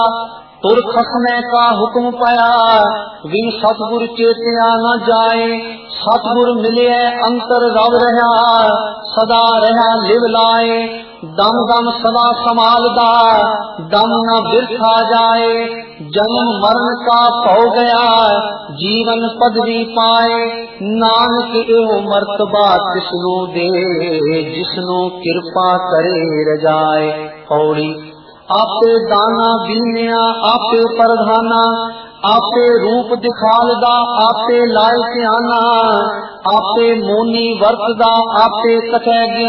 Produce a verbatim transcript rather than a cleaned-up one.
तुर खसने का हुक्म पाया, विन सतगुर चेतिया न जाए। सतगुर मिले अंतर रव रहा, सदा रहा लिव लाए। दम दम सदा संभालदा, दम न बिरथा जाए। जन्म मरण का भौ गया, जीवन पदवी पाए। नानक एहो मर्तबा तिसनु दे, जिसनु कृपा करे रजाए। पौड़ी आपे दाना बीनिया, आपे प्रधाना, आपे रूप दिखालदा, आपे लाए सियाना। आपे मोनी वरतदा, आपे कथै